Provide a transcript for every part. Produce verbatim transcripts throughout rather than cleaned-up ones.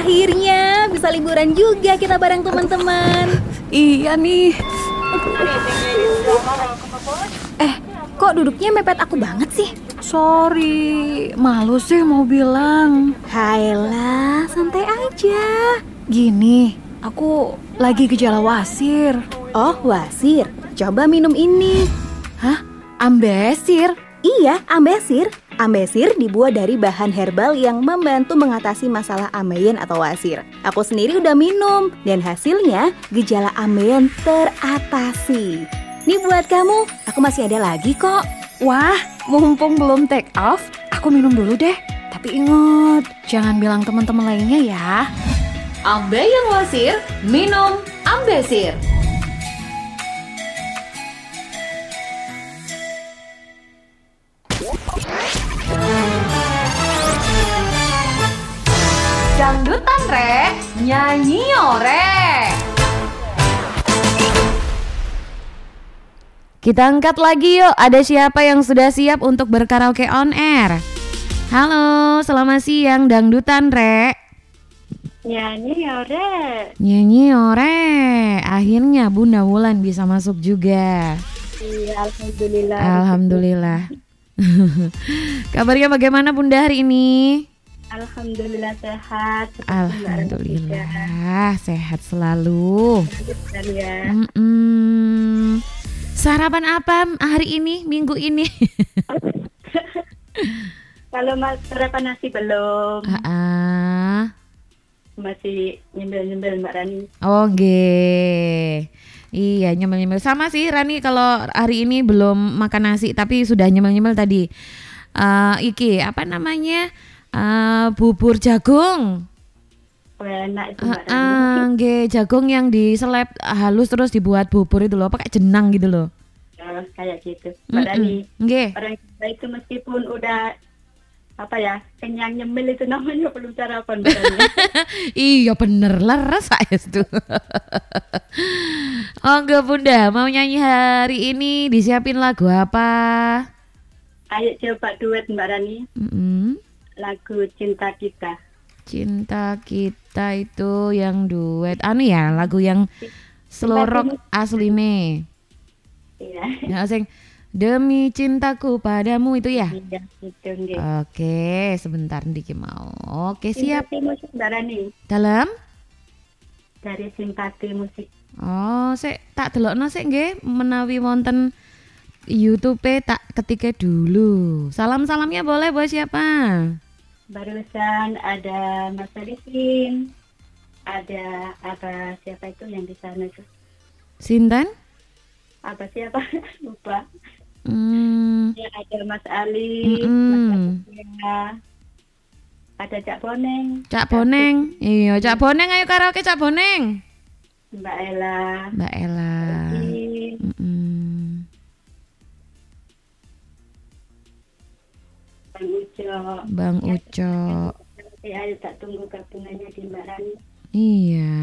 Akhirnya bisa liburan juga kita bareng teman-teman. Iya nih. Eh, kok duduknya mepet aku banget sih? Sorry, malu sih mau bilang. Hayalah, santai aja. Gini, aku lagi gejala wasir. Oh, wasir. Coba minum ini. Hah? Ambesir? Iya, ambesir. Ambesir dibuat dari bahan herbal yang membantu mengatasi masalah ambeien atau wasir. Aku sendiri udah minum dan hasilnya gejala ambeien teratasi. Nih buat kamu, aku masih ada lagi kok. Wah, mumpung belum take off, aku minum dulu deh. Tapi ingat, jangan bilang teman-teman lainnya ya. Ambeien wasir, minum Ambesir. Dangdutan re, nyanyi ore. Kita angkat lagi yuk, ada siapa yang sudah siap untuk berkaraoke on air? Halo, selamat siang Dangdutan re. Nyanyi ore. Nyanyi ore. Akhirnya Bunda Wulan bisa masuk juga. Iya, alhamdulillah. Alhamdulillah. Kabarnya bagaimana Bunda hari ini? Alhamdulillah sehat. Alhamdulillah sehat selalu. Ya. Mm-mm. Sarapan apa hari ini, minggu ini? Kalau mas sarapan nasi belum. Ah, Masih nyembel-nyembel Mbak Rani. oke. Iya, nyemil-nyemil sama sih Rani kalau hari ini belum makan nasi tapi sudah nyemil-nyemil tadi. Uh, iki apa namanya? Uh, bubur jagung. Oh, enak itu Mbak Uh, Rani. uh, nge, jagung yang diselep halus terus dibuat bubur itu loh, pakai jenang gitu loh. Oh, kayak gitu Mbak Rani. Nge. Orang kita itu meskipun udah apa ya kenyang nyemil itu namanya belum sarapan Mbak Rani. Iya bener leres saya itu. Oh enggak Bunda, mau nyanyi hari ini disiapin lagu apa? Ayo coba duet Mbak Rani. Mm-mm. Lagu Cinta Kita. Cinta Kita itu yang duet, anu ya lagu yang slow rock asline. Iya. Ya sing Demi Cintaku Padamu itu ya? Iya, itu nggih. Oke, sebentar Diki mau. Oke, siap. Simpati musik Mbak Rani. Dalam? Dari Simpati Musik. Oh, sik tak delokno sik nggih menawi wonten YouTube tak ketika dulu. Salam-salamnya boleh buat siapa? Barusan ada Mas Arifin, ada apa siapa itu yang di sana itu? Sinten? Apa siapa? Lupa. Hmm. Ya, ada Mas Ali, Mm-mm. Mas Asia, ada Cak Boneng. Cak Boneng. Iya, Cak Boneng ayo karaoke Cak Boneng. Mbak Ella. Mbak Ella. Edi, Mm-mm. Bang Ujo. Bang Uco. Ya, ayo tak tunggu gabungannya di Mbak Rani. Iya.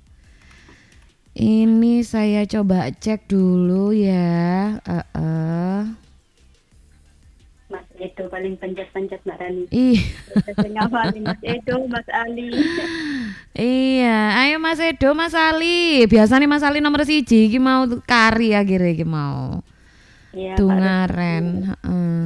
Ini saya coba cek dulu ya. Uh-uh. Mas Edo paling panjat-panjat Mbak Rani. Ih. Ngapalin Mas Edo, Mas Ali. Iya, ayo Mas Edo, Mas Ali. Biasanya Mas Ali nomor siji iki mau kari akhirnya iki mau. Iya, Pak Tungaren, heeh.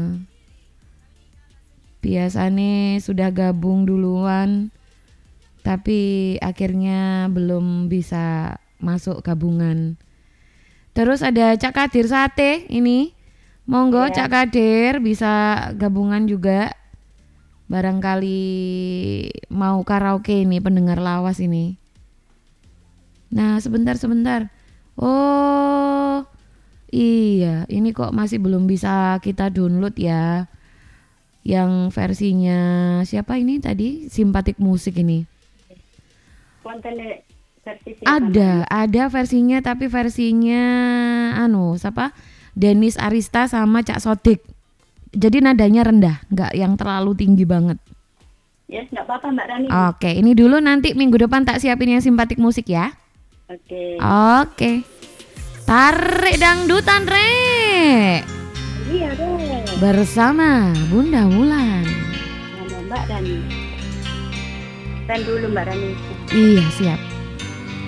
Biasanya sudah gabung duluan. Tapi akhirnya belum bisa masuk gabungan. Terus ada Cak Kadir Sate ini. Monggo Ya. Cak Kadir bisa gabungan juga. Barangkali mau karaoke ini pendengar lawas ini. Nah, sebentar-sebentar. Oh, iya, ini kok masih belum bisa kita download ya. Yang versinya siapa ini tadi? Simpatik Musik ini. Konten versi siapa? Ada, ada versinya tapi versinya anu, siapa? Denis Arista sama Cak Sodik. Jadi nadanya rendah, nggak yang terlalu tinggi banget. Ya, nggak apa-apa Mbak Rani. Oke, ini dulu nanti minggu depan tak siapin yang Simpatik Musik ya. Oke. Oke. Tarik dangdutan re. Iya deh. Bersama Bunda Wulan. Nama Mbak Rani. stand dulu Mbak Rani. Iya, siap.